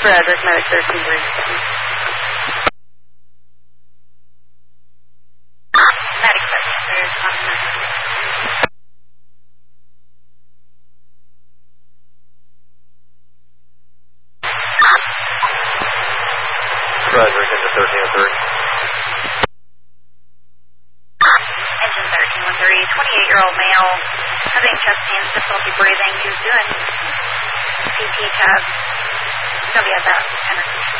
Frederick, medic 13-3. Medic 13-3 is coming. Frederick into 1303. Engine 1313, 28-year-old male, having chest pains, difficulty breathing. He was doing CT tab. He'll be at that center.